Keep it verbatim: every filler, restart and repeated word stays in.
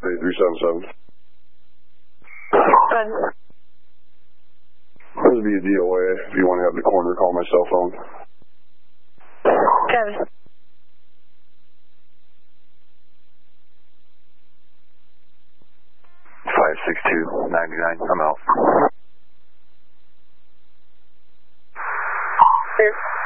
eight three seven seven. Good. This would be a D O A. If you want to have the corner, call my cell phone. Kevin. five six two nine nine, I'm out. Clear.